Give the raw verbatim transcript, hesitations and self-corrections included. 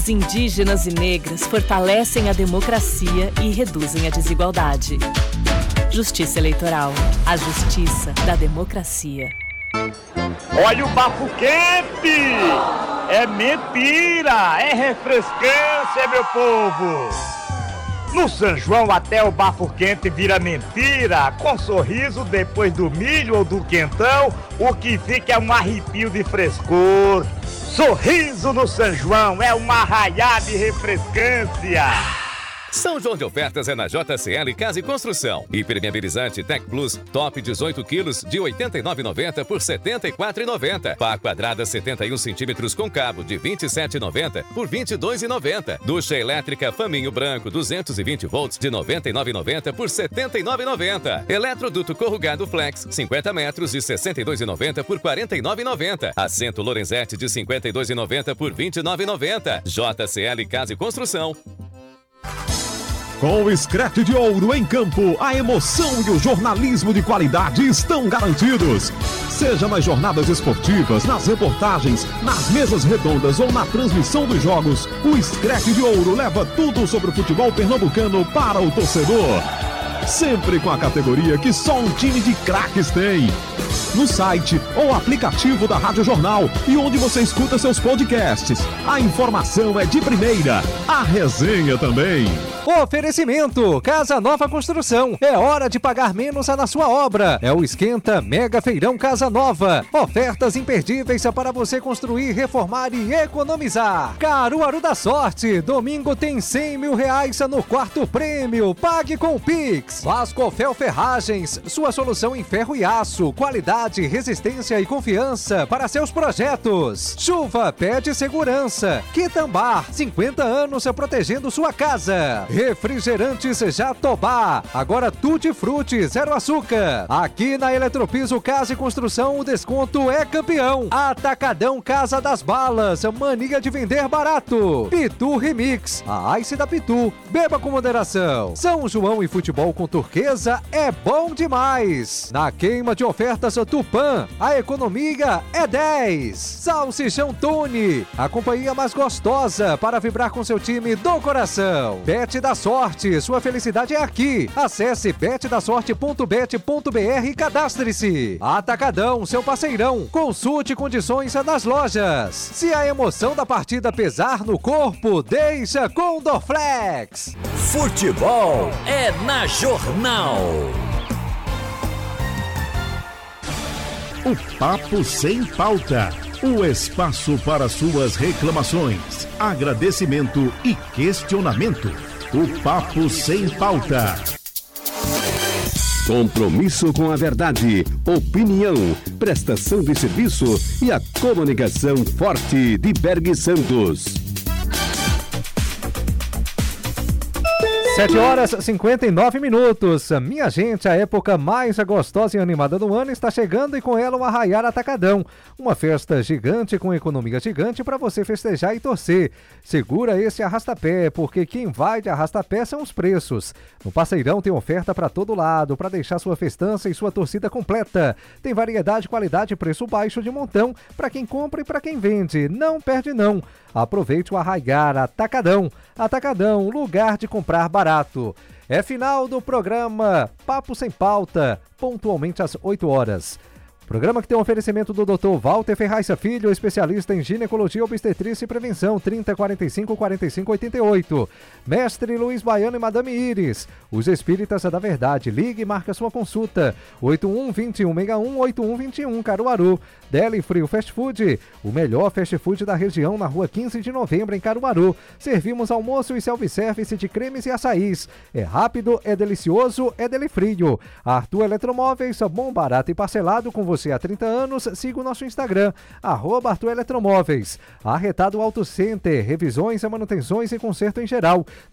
Indígenas e negras fortalecem a democracia e reduzem a desigualdade. Justiça Eleitoral, a justiça da democracia. Olha o bafo quente! É mentira! É refrescância, meu povo! No São João até o bafo quente vira mentira. Com sorriso depois do milho ou do quentão, o que fica é um arrepio de frescor. Sorriso no São João é uma arraiá de refrescância. São João de ofertas é na J C L Casa e Construção. Impermeabilizante Tec Plus Top dezoito quilos de oitenta e nove reais e noventa centavos por setenta e quatro reais e noventa centavos. Pá quadrada setenta e um centímetros com cabo de vinte e sete reais e noventa centavos por vinte e dois reais e noventa centavos. Ducha elétrica Faminho Branco duzentos e vinte volts de noventa e nove reais e noventa centavos por setenta e nove reais e noventa centavos. Eletroduto corrugado Flex cinquenta metros de sessenta e dois reais e noventa centavos por quarenta e nove reais e noventa centavos. Assento Lorenzetti de cinquenta e dois reais e noventa centavos por vinte e nove reais e noventa centavos. J C L Casa e Construção. Com o Screte de Ouro em campo, a emoção e o jornalismo de qualidade estão garantidos. Seja nas jornadas esportivas, nas reportagens, nas mesas redondas ou na transmissão dos jogos, o Screte de Ouro leva tudo sobre o futebol pernambucano para o torcedor. Sempre com a categoria que só um time de craques tem. No site ou aplicativo da Rádio Jornal e onde você escuta seus podcasts. A informação é de primeira, a resenha também. Oferecimento Casa Nova Construção. É hora de pagar menos na sua obra. É o Esquenta Mega Feirão Casa Nova. Ofertas imperdíveis para você construir, reformar e economizar. Caruaru da Sorte. Domingo tem cem mil reais no quarto prêmio. Pague com o Pix. Vascofel Ferragens. Sua solução em ferro e aço. Qualidade, resistência e confiança para seus projetos. Chuva pede segurança. Quitambar. cinquenta anos protegendo sua casa. Refrigerantes Jatobá, agora Tutti Frutti, zero açúcar. Aqui na Eletropiso Casa e Construção o desconto é campeão. Atacadão Casa das Balas, mania de vender barato. Pitu Remix, a Ice da Pitu, beba com moderação. São João e futebol com turquesa é bom demais. Na queima de ofertas Tupã, a economia é dez. Salsichão Tune, a companhia mais gostosa para vibrar com seu time do coração. Bet da Sorte, sua felicidade é aqui. Acesse bet da sorte ponto bet ponto b r e cadastre-se. Atacadão, seu parceirão. Consulte condições nas lojas. Se a emoção da partida pesar no corpo, deixa com Dorflex. Futebol é na Jornal. O Papo Sem Pauta. O espaço para suas reclamações, agradecimento e questionamento. O Papo Sem Pauta. Compromisso com a verdade, opinião, prestação de serviço e a comunicação forte de Berg Santos. sete horas e cinquenta e nove minutos. Minha gente, a época mais gostosa e animada do ano está chegando e com ela o Arraiar Atacadão. Uma festa gigante com economia gigante para você festejar e torcer. Segura esse arrastapé, porque quem vai de arrastapé são os preços. No Parceirão tem oferta para todo lado, para deixar sua festança e sua torcida completa. Tem variedade, qualidade e preço baixo de montão para quem compra e para quem vende. Não perde não. Aproveite o Arraiar Atacadão. Atacadão, lugar de comprar barato. É final do programa Papo Sem Pauta, pontualmente às oito horas. Programa que tem um oferecimento do doutor Walter Ferraz Filho, especialista em ginecologia, obstetrícia e prevenção, trinta, quarenta e cinco, quarenta e cinco, oitenta e oito. Mestre Luiz Baiano e Madame Iris, os espíritas da verdade. Ligue e marca sua consulta. oito um, vinte e um, sessenta e um, oito um, vinte e um, Caruaru. Deli Frio Fast Food, o melhor fast food da região, na rua quinze de novembro, em Caruaru. Servimos almoço e self-service de cremes e açaís. É rápido, é delicioso, é deli frio. Arthur Eletromóveis, bom, barato e parcelado com você há trinta anos. Siga o nosso Instagram, arroba Arthur Eletromóveis. Arretado Auto Center, revisões, manutenções e conserto em geral.